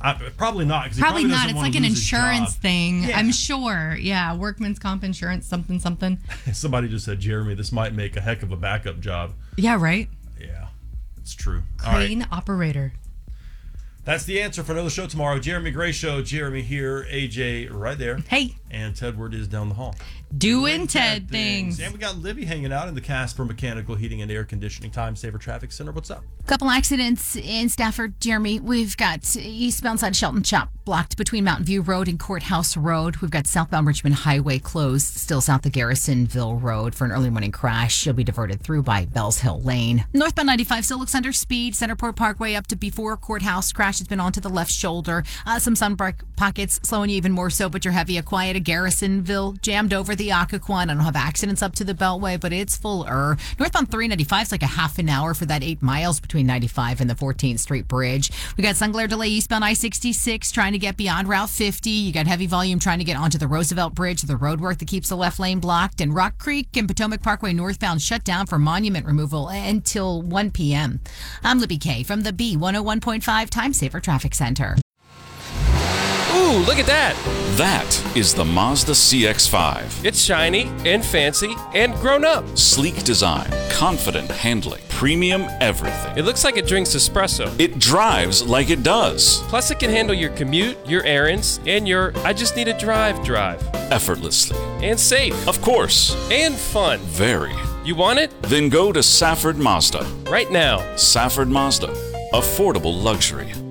Probably not. Because Probably not. doesn't It's wanna like an lose his insurance job. thing. Yeah. I'm sure. Yeah, workman's comp insurance, something. Somebody just said, Jeremy, this might make a heck of a backup job. Yeah, right. Yeah, it's true. All right. Crane operator. That's the answer for another show tomorrow. Jeremy Gray Show. Jeremy here. AJ right there. Hey. And Tedward is down the hall. Doing Ted things. And we got Libby hanging out in the Casper Mechanical Heating and Air Conditioning Time Saver Traffic Center. What's up? Couple accidents in Stafford, Jeremy. We've got eastbound side Shelton Chop blocked between Mountain View Road and Courthouse Road. We've got southbound Richmond Highway closed, still south of Garrisonville Road for an early morning crash. You'll be diverted through by Bells Hill Lane. Northbound 95 still looks under speed. Centerport Parkway up to before Courthouse. Crash has been onto the left shoulder. Some sun pockets slowing you even more so, but you're heavy. A quiet at Garrisonville, jammed over the Occoquan. I don't have accidents up to the Beltway, but it's fuller. Northbound 395 is like a half an hour for that 8 miles between 95 and the 14th Street Bridge. We got sun glare delay eastbound I-66 trying to get beyond Route 50. You got heavy volume trying to get onto the Roosevelt Bridge, the roadwork that keeps the left lane blocked. And Rock Creek and Potomac Parkway northbound shut down for monument removal until 1 p.m. I'm Libby Kay from the B101.5 Time Saver Traffic Center. Ooh, look at that. That is the Mazda CX-5. It's shiny and fancy and grown up. Sleek design, confident handling, premium everything. It looks like it drinks espresso. It drives like it does. Plus, it can handle your commute, your errands, and your I just need a drive. Effortlessly. And safe. Of course. And fun. Very. You want it? Then go to Safford Mazda. Right now. Safford Mazda. Affordable luxury.